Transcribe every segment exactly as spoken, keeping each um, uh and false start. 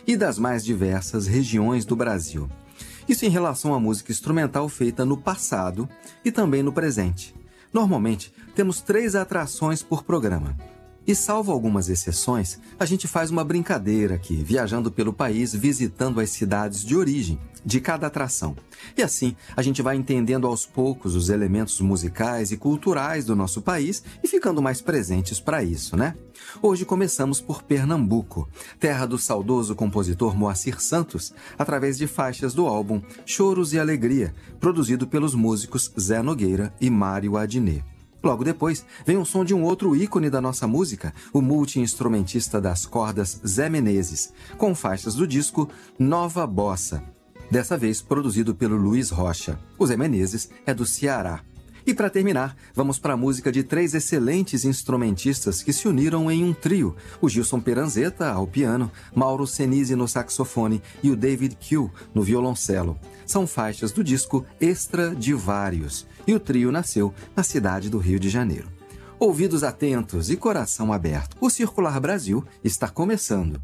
e das mais diversas regiões do Brasil. Isso em relação à música instrumental feita no passado e também no presente. Normalmente, temos três atrações por programa. E salvo algumas exceções, a gente faz uma brincadeira aqui, viajando pelo país, visitando as cidades de origem de cada atração. E assim, a gente vai entendendo aos poucos os elementos musicais e culturais do nosso país e ficando mais presentes para isso, né? Hoje começamos por Pernambuco, terra do saudoso compositor Moacir Santos, através de faixas do álbum Choros e Alegria, produzido pelos músicos Zé Nogueira e Mário Adnet. Logo depois, vem o som de um outro ícone da nossa música, o multi-instrumentista das cordas Zé Menezes, com faixas do disco Nova Bossa, dessa vez produzido pelo Luiz Rocha. O Zé Menezes é do Ceará. E para terminar, vamos para a música de três excelentes instrumentistas que se uniram em um trio, o Gilson Peranzeta ao piano, Mauro Senise no saxofone e o David Kiel no violoncelo. São faixas do disco Extradivários, e o trio nasceu na cidade do Rio de Janeiro. Ouvidos atentos e coração aberto, o Circular Brasil está começando.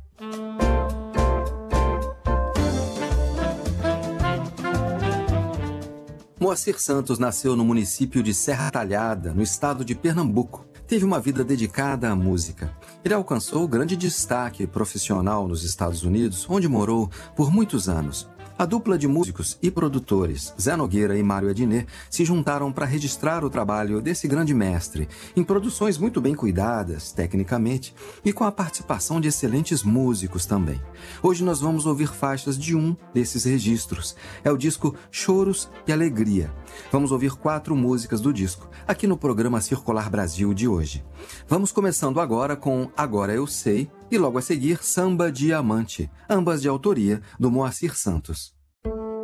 Moacir Santos nasceu no município de Serra Talhada, no estado de Pernambuco. Teve uma vida dedicada à música. Ele alcançou grande destaque profissional nos Estados Unidos, onde morou por muitos anos. A dupla de músicos e produtores, Zé Nogueira e Mário Adnet, se juntaram para registrar o trabalho desse grande mestre, em produções muito bem cuidadas, tecnicamente, e com a participação de excelentes músicos também. Hoje nós vamos ouvir faixas de um desses registros. É o disco Choros e Alegria. Vamos ouvir quatro músicas do disco, aqui no programa Circular Brasil de hoje. Vamos começando agora com Agora Eu Sei, e logo a seguir Samba Diamante, ambas de autoria do Moacir Santos.